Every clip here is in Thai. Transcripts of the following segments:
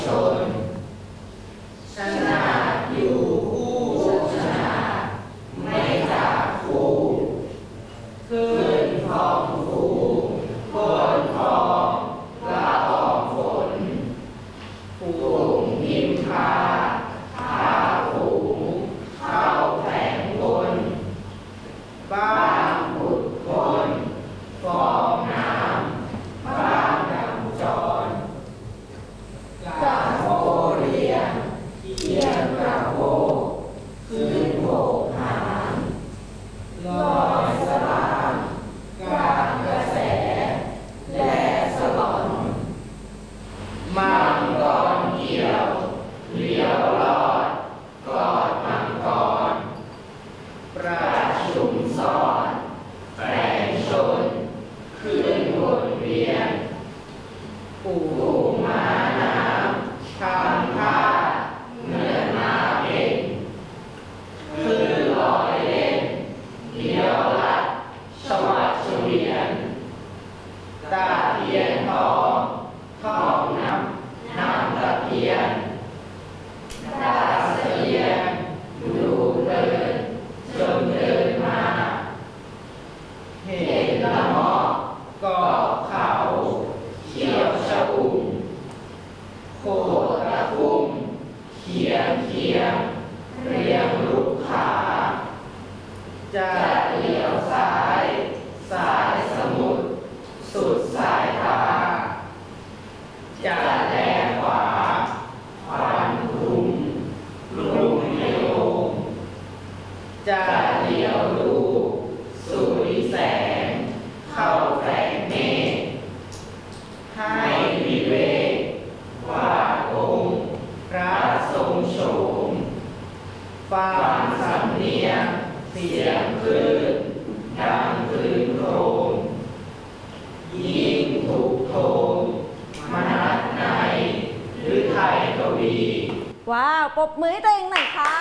ชนชนะอยู่คู่ชนะไม่จากคู่ขึ้นท้องฟูบนท้องละอองฝนฝูงพิมพาพาฝูงเข้าแผงบนบ้างผุดคนฟองน้ำบ้างดำจรกะโคเรียนเทียนกระโคขึ้นโบกหางลอยสลามกลางกระแสและสลอนมังกรเกี่ยวเลี้ยวลอดกอดมังกรประชุมสอนแปลงชนขึ้นวนเวียนปูม้าน้ำทำท่าเหมือนมาเป็นคือลอยเล่นเดียวลัดชวัดเฉวียนตะเพียนทองท่องน้ำตะเพียนตาเสียงดูเดินจนเดินมาเห็นละหมอกเกาะเขาเขียวชอุ่มโคตรคุ้มเขียงเรียงลูกขาจะเลี้ยวซ้ายสายสมุทรสุดสายตาจะแลขวาควันคลุ้มลุ่มให้ลงจะเลี้ยวดูสุริแสงเข้าแฝงเมฆให้วิเวกวาดองค์พระทรงโฉมฟังสำเนียงเสียงคลื่นดังคลื่นโครมยิ่งถูกโทมมนัสในหรือไทยกวีว้าวปรบมือให้ตัวเองหน่อยค่ะ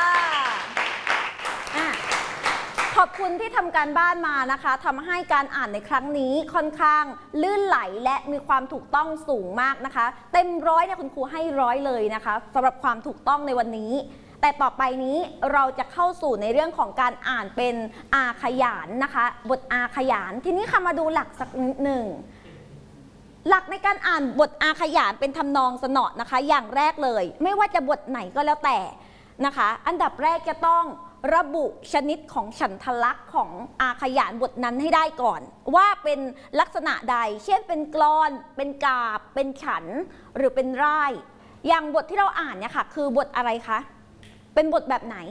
ขอบคุณที่ทำการบ้านมานะคะทำให้การอ่านในครั้งนี้ค่อนข้างลื่นไหลและมีความถูกต้องสูงมากนะคะเต็มร้อยเนี่ยคุณครูให้100เลยนะคะสำหรับความถูกต้องในวันนี้แต่ต่อไปนี้เราจะเข้าสู่ในเรื่องของการอ่านเป็นอาขยานนะคะบทอาขยานทีนี้ค่ะมาดูหลักสักนิดหนึ่งหลักในการอ่านบทอาขยานเป็นทำนองสนอนะคะอย่างแรกเลยไม่ว่าจะบทไหนก็แล้วแต่นะคะอันดับแรกจะต้องระบุชนิดของฉันทลักษณ์ของอาขยานบทนั้นให้ได้ก่อนว่าเป็นลักษณะใดเช่นเป็นกลอนเป็นกาบเป็นฉันหรือเป็นร่ายอย่างบทที่เราอ่านเนี่ยค่ะคือบทอะไรคะเป็นบทแบบไหน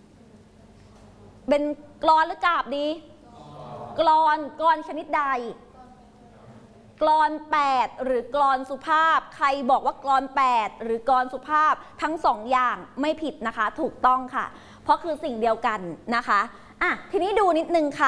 เป็นกลอนหรือกาบดีกลอนชนิดใดกลอน8หรือกลอนสุภาพใครบอกว่ากลอน8หรือกลอนสุภาพทั้ง2อย่างไม่ผิดนะคะถูกต้องค่ะเพราะคือสิ่งเดียวกันนะคะทีนี้ดูนิดนึงค่ะ